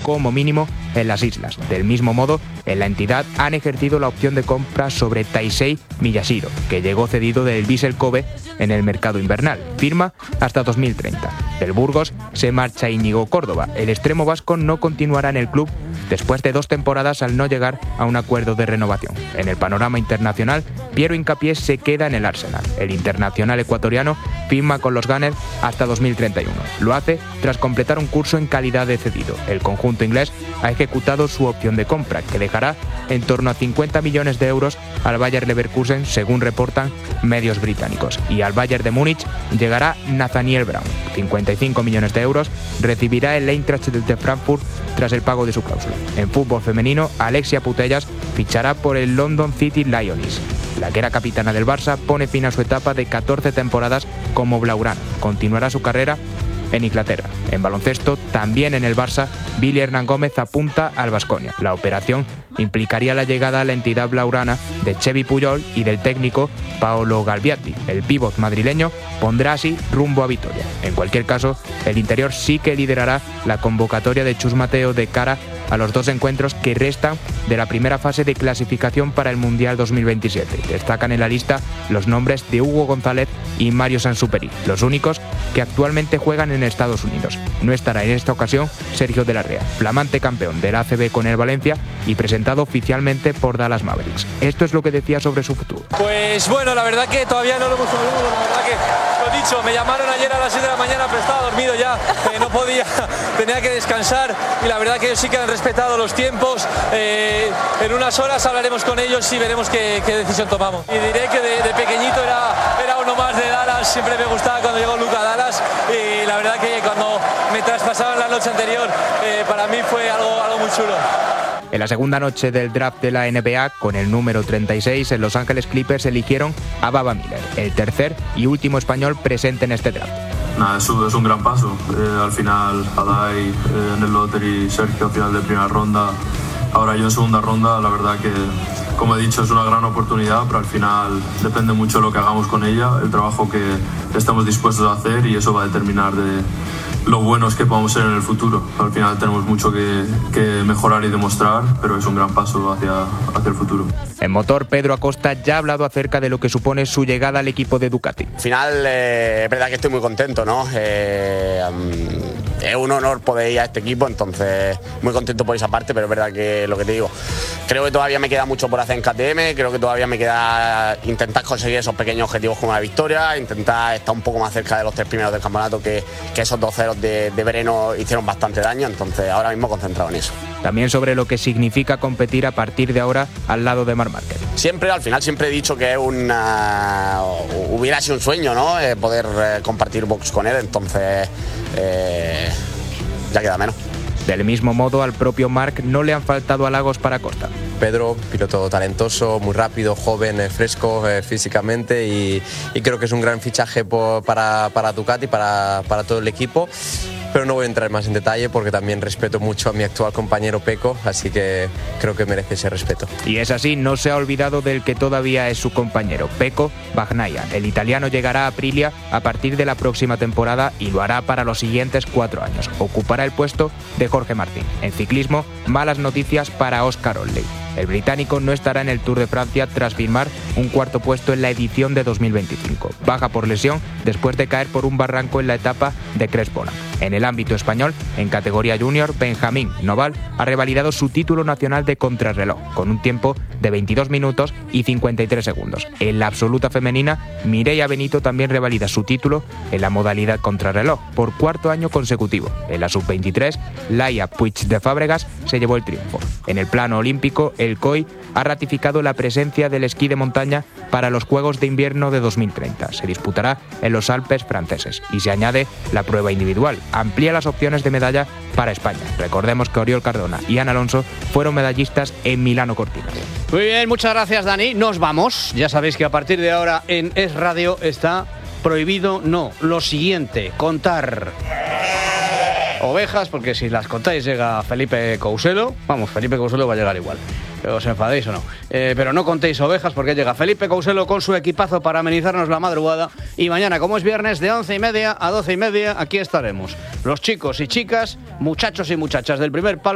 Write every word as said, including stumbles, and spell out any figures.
como mínimo en las islas. Del mismo modo, en la entidad han ejercido la opción de compra sobre Taisei Miyashiro, que llegó cedido del Vissel Kobe en el mercado invernal. Firma hasta dos mil treinta. Del Burgos se marcha Íñigo Córdoba. El extremo vasco no continuará en el club después de dos temporadas al no llegar a un acuerdo de renovación. En el panorama internacional, Piero Hincapié se queda en el Arsenal. El internacional ecuatoriano firma con los Gunners hasta dos mil treinta y uno. Lo hace tras completar un curso en calidad de cedido. El conjunto inglés ha ejecutado su opción de compra, que dejará en torno a cincuenta millones de euros al Bayer Leverkusen, según reportan medios británicos. Y al Bayern de Múnich llegará Nathaniel Brown. cincuenta y cinco millones de euros recibirá el Eintracht de Frankfurt tras el pago de su cláusula. En fútbol femenino, Alexia Putellas fichará por el London City Lionesses. La que era capitana del Barça pone fin a su etapa de catorce temporadas como blaugrana. Continuará su carrera en Inglaterra. En baloncesto, también en el Barça, Billy Hernán Gómez apunta al Baskonia. La operación implicaría la llegada a la entidad blaugrana de Xevi Puyol y del técnico Paolo Galbiati. El pívot madrileño pondrá así rumbo a Vitoria. En cualquier caso, el interior sí que liderará la convocatoria de Chus Mateo de cara a los dos encuentros que restan de la primera fase de clasificación para el Mundial dos mil veintisiete. Destacan en la lista los nombres de Hugo González y Mario Sansuperi, los únicos que actualmente juegan en Estados Unidos. No estará en esta ocasión Sergio de la Rea, flamante campeón del A C B con el Valencia y presentado oficialmente por Dallas Mavericks. Esto es lo que decía sobre su futuro. Pues bueno, la verdad que todavía no lo hemos hablado, la verdad que lo dicho, me llamaron ayer a las siete de la mañana, pero estaba dormido ya, eh, no podía, tenía que descansar y la verdad que ellos sí que han respetado los tiempos. Eh, en unas horas hablaremos con ellos y veremos qué, qué decisión tomamos. Y diré que de, de pequeñito era, era uno más de Dallas, siempre me gustaba cuando llegó Luka a Dallas y la verdad que cuando me traspasaron la noche anterior, eh, para mí fue algo, algo muy chulo. En la segunda noche del draft de la N B A, con el número treinta y seis, en Los Ángeles Clippers eligieron a Baba Miller, el tercer y último español presente en este draft. Nada, es un, es un gran paso. Eh, al final, Adai eh, en el lottery, Sergio al final de primera ronda, ahora yo en segunda ronda. La verdad que, como he dicho, es una gran oportunidad, pero al final depende mucho de lo que hagamos con ella, el trabajo que estamos dispuestos a hacer y eso va a determinar de lo buenos que podamos ser en el futuro. Al final tenemos mucho que, que mejorar y demostrar, pero es un gran paso hacia, hacia el futuro. En motor, Pedro Acosta ya ha hablado acerca de lo que supone su llegada al equipo de Ducati. Al final, eh, es verdad que estoy muy contento, ¿no? Eh, um, es un honor poder ir a este equipo, entonces muy contento por esa parte, pero es verdad que lo que te digo, creo que todavía me queda mucho por hacer en K T M, creo que todavía me queda intentar conseguir esos pequeños objetivos como la victoria, intentar estar un poco más cerca de los tres primeros del campeonato, que, que esos dos ceros de, de Breno hicieron bastante daño, entonces ahora mismo concentrado en eso. También sobre lo que significa competir a partir de ahora al lado de Marc Márquez. Siempre, al final, siempre he dicho que una, hubiera sido un sueño, ¿no? Eh, poder eh, compartir box con él, entonces eh, ya queda menos. Del mismo modo, al propio Marc no le han faltado halagos para Acosta. Pedro, piloto talentoso, muy rápido, joven, eh, fresco eh, físicamente y, y creo que es un gran fichaje por, para, para Ducati, para, para todo el equipo. Pero no voy a entrar más en detalle porque también respeto mucho a mi actual compañero Pecco, así que creo que merece ese respeto. Y es así, no se ha olvidado del que todavía es su compañero, Pecco Bagnaia. El italiano llegará a Aprilia a partir de la próxima temporada y lo hará para los siguientes cuatro años. Ocupará el puesto de Jorge Martín. En ciclismo, malas noticias para Oscar Olley. El británico no estará en el Tour de Francia tras firmar un cuarto puesto en la edición de dos mil veinticinco. Baja por lesión después de caer por un barranco en la etapa de Crespona. En el ámbito español, en categoría junior, Benjamín Noval ha revalidado su título nacional de contrarreloj, con un tiempo de veintidós minutos y cincuenta y tres segundos. En la absoluta femenina, Mireia Benito también revalida su título en la modalidad contrarreloj, por cuarto año consecutivo. En la sub veintitrés, Laia Puig de Fábregas se llevó el triunfo. En el plano olímpico, el C O I ha ratificado la presencia del esquí de montaña para los Juegos de Invierno de dos mil treinta. Se disputará en los Alpes franceses y se añade la prueba individual. Amplía las opciones de medalla para España. Recordemos que Oriol Cardona y Ana Alonso fueron medallistas en Milano Cortina. Muy bien, muchas gracias, Dani. Nos vamos. Ya sabéis que a partir de ahora en Es Radio está prohibido, no, lo siguiente, contar ovejas, porque si las contáis llega Felipe Couselo. Vamos, Felipe Couselo va a llegar igual. ¿Os enfadéis o no? Eh, pero no contéis ovejas porque llega Felipe Couselo con su equipazo para amenizarnos la madrugada. Y mañana, como es viernes, de once y media a doce y media, aquí estaremos. Los chicos y chicas, muchachos y muchachas del primer palo.